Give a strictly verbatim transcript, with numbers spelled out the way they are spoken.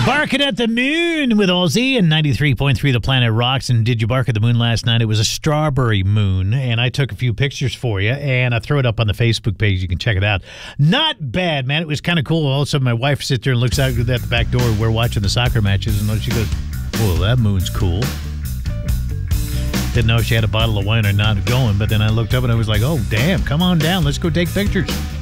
Barking at the Moon with Ozzy and ninety-three point three The Planet Rocks. And did you bark at the moon last night? It was a strawberry moon, and I took a few pictures for you, and I throw it up on the Facebook page. You can check it out. Not bad, man. It was kind of cool. All of a sudden, my wife sits there and looks out at the back door. We're watching the soccer matches, and she goes, "Whoa, that moon's cool." Didn't know if she had a bottle of wine or not going, but then I looked up and I was like, "Oh, damn, come on down. Let's go take pictures."